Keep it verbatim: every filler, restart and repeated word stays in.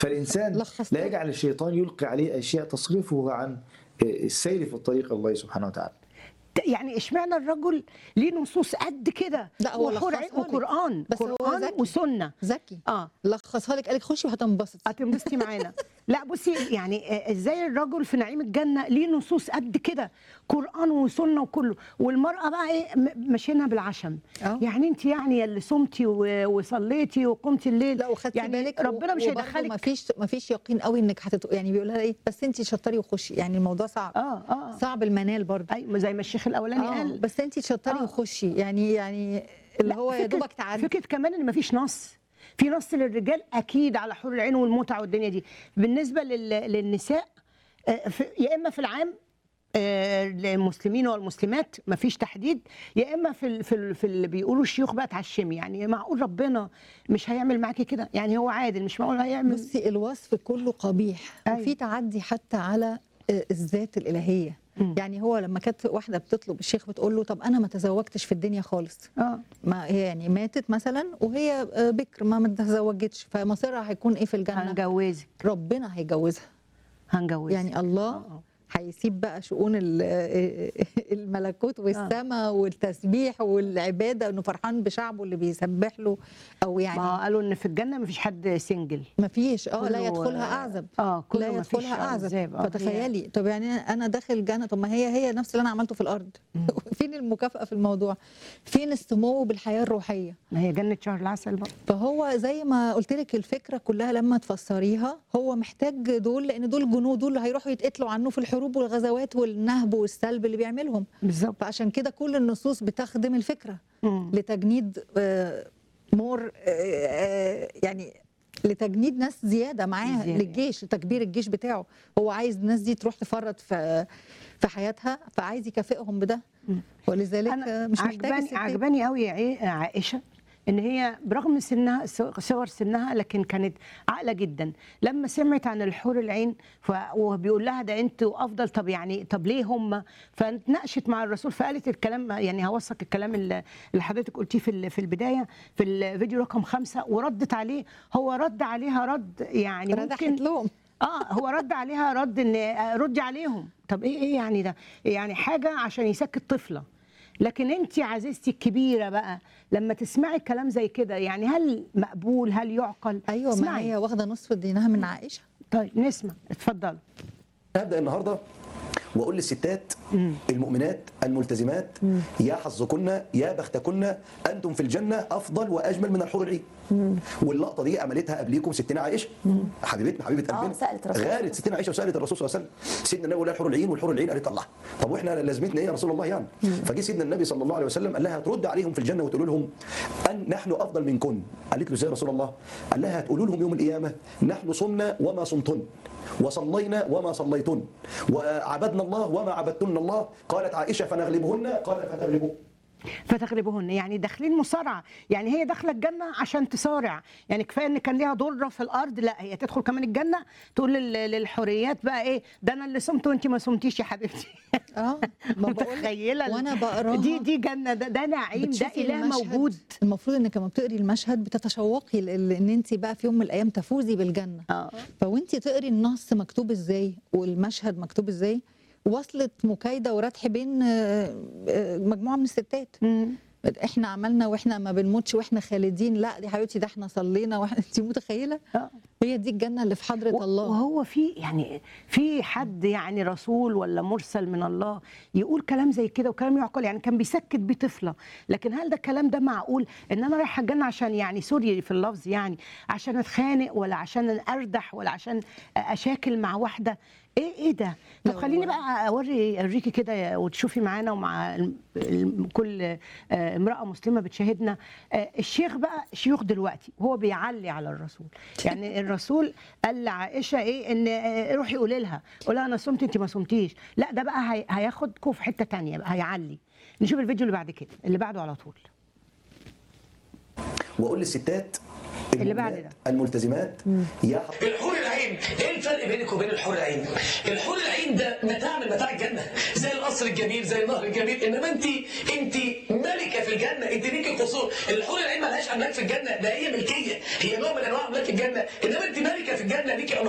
فالإنسان لخصت. لا يجعل الشيطان يلقي عليه أشياء تصرفه عن السير في الطريق الله سبحانه وتعالى. يعني اشمعنى الرجل ليه نصوص قد كده لا هو وحور عين لخصها لك. وقرآن بس هو قرآن ذكي. وسنة ذكي اه لخصها لك، قالك خشي وهتنبسطي. هتنبسطي معانا. لا بصي يعني آه، ازاي الرجل في نعيم الجنة ليه نصوص قد كده قرآن وسنة وكله، والمرأة بقى ايه م- ماشيينها بالعشم. اه. يعني انت يعني اللي صمتي و- وصليتي وقمتي الليل، لا وخدتي يعني بالك ربنا مش ما هيدخلك. فيش ما فيش يقين قوي انك هتت... يعني بيقول لها ايه بس انت شطري وخشي، يعني الموضوع صعب. اه اه صعب المنال برضه. اي زي ما الشيخ الاولاني اه قال. بس انت شطري آه. وخشي، يعني يعني اللي لا، هو يا فكرة- دوبك تعدي. فكره كمان ان مفيش نص. في نص للرجال اكيد على حور العين والمتعه والدنيا دي. بالنسبه لل... للنساء آه، في- يا اما في العام آه، للمسلمين والمسلمات مفيش تحديد، يا اما في ال... في, ال... في اللي بيقولوا الشيوخ بقى تعشمي. يعني معقول ربنا مش هيعمل معاكي كده؟ يعني هو عادل، مش معقول هيعمل. بصي الوصف كله قبيح. أيوة. وفي تعدي حتى على آه، الذات الالهيه. مم. يعني هو لما كانت واحده بتطلب الشيخ بتقول له طب انا ما تزوجتش في الدنيا خالص، اه ما هي يعني ماتت مثلا وهي آه، بكر ما متزوجتش، فمصيرها هيكون ايه في الجنه؟ هنجوزك ربنا هيجوزها. هنجوزك يعني الله آه. هيسيب بقى شؤون ال- الملكوت والسماء والتسبيح والعباده، انه فرحان بشعبه اللي بيسبح له، او ما يعني قالوا ان في الجنه مفيش حد سنجل. ما فيش اه لا كله- يدخلها اعزب. اه كله لا مفيش يدخلها اعزب. عزاب. آه، هي- فتخيلي طب يعني انا داخل الجنه، طب ما هي هي نفس اللي انا عملته في الارض. فين المكافاه في الموضوع؟ فين السمو بالحياه الروحيه؟ ما هي جنه شهر العسل بقى. فهو زي ما قلت لك الفكره كلها لما تفسريها، هو محتاج دول، لان دول جنود، دول اللي هيروحوا يتقتلوا عنه في الحروب والغزوات والنهب والسلب اللي بيعملهم. بالظبط. فعشان كده كل النصوص بتخدم الفكره مم. لتجنيد آه، مور آه، آه، يعني لتجنيد ناس زياده معاه زيادة. للجيش، لتكبير الجيش بتاعه. هو عايز الناس دي تروح تفرط في في حياتها، فعايز يكافئهم بده. مم. ولذلك انا آه، مش محتاج عجباني الستات. عجباني قوي عائشه ان هي برغم سنها صغر سنها لكن كانت عاقله جدا. لما سمعت عن الحور العين ف... وبيقول لها ده انتوا افضل، طب يعني طب ليه هم؟ فاتناقشت مع الرسول فقالت الكلام، يعني هوثق الكلام اللي اللي حضرتك قلتيه في ال- في البدايه في الفيديو رقم خمسة، وردت عليه. هو رد عليها رد يعني ردحت ممكن لهم. اه هو رد عليها رد ان آه، ردي عليهم. طب ايه ايه يعني ده؟ يعني حاجه عشان يسكت طفله. لكن انت عزيزتي الكبيره بقى لما تسمعي كلام زي كده، يعني هل مقبول؟ هل يعقل؟ ايوه ما اسمعي. هي واخده نصف دينها من عائشه. طيب نسمع، اتفضل. هبدأ النهارده واقول للستات المؤمنات الملتزمات يا حظكن يا بختكن، انتم في الجنه افضل واجمل من الحور العين. واللقطه دي عملتها قبليكم ستنا عائشه حبيبتنا حبيبه آه، قلبنا. سألت الرسول. غارت ستنا عائشه وسالت الرسول صلى الله عليه وسلم. سيدنا النبي قال لها الحور العين، والحور العين قالت الله طب واحنا لازمتنا ايه يا رسول الله يعني؟ فجه سيدنا النبي صلى الله عليه وسلم قال لها هترد عليهم في الجنه وتقول لهم ان نحن افضل منكن. قالت له ازاي يا رسول الله؟ قال لها هتقولوا لهم يوم القيامه نحن صمنا وما صمتن، وصلينا وما صليتن، وعبدنا الله وما عبدتن الله. قالت عائشه فنغلبهن، قال فتغلبون. فتغلبهن يعني داخلين مصارعه، يعني هي داخله الجنه عشان تصارع. يعني كفايه ان كان ليها ضره في الارض، لا هي تدخل كمان الجنه تقول لل- للحوريات بقى ايه ده انا اللي صمت وانت ما صمتيش يا حبيبتي. اه ما بقول متخيله ال- وانا بقراها دي دي جنه، ده, ده نعيم، ده بتشوفي اله المشهد. موجود. المفروض انك لما بتقري المشهد بتتشوقي ل- ل- ان انت بقى في يوم من الايام تفوزي بالجنه. اه فوانت تقري النص مكتوب ازاي والمشهد مكتوب ازاي، وصلت مكايده وردح بين آه، آه، مجموعه من الستات. مم. احنا عملنا واحنا ما بنموتش واحنا خالدين، لا دي حبيبتي ده احنا صلينا واحنا انت متخيله؟ آه. هي دي الجنه اللي في حضره و- الله. وهو في يعني في حد يعني رسول ولا مرسل من الله يقول كلام زي كده وكلام يعقل؟ يعني كان بيسكت بيه طفله، لكن هل ده الكلام ده معقول ان انا رايحه الجنه عشان يعني سوري في اللفظ يعني عشان اتخانق ولا عشان اردح ولا عشان اشاكل مع واحده؟ ايه ايه ده؟ طب لو- خليني بقى اوري اوريكي كده وتشوفي معانا ومع الم- الم- كل آه، امراه مسلمه بتشاهدنا. آه، الشيخ بقى شيوخ دلوقتي وهو بيعلي على الرسول. يعني الرسول قال لعائشه ايه؟ ان آه، روحي قولي لها قولي لها انا صمت انت ما صمتيش. لا ده بقى هي- هياخدكم في حته ثانيه بقى، هيعلي. نشوف الفيديو اللي بعد كده، اللي بعده على طول. واقول للستات اللي بعد المؤمنات ده. الملتزمات يا حظ الحور العين، ايه الفرق بينك وبين الحور العين؟ الحور العين ده متاع من متاع الجنه، زي القصر الجميل زي النهر الجميل، انما انت انت ملك ملكه في الجنه، انت ليكي قصور. الحور العين مالهاش املاك في الجنه، ده هي ملكيه، هي نوع من انواع املاك الجنه، انما انت ملكه في الجنه، ليكي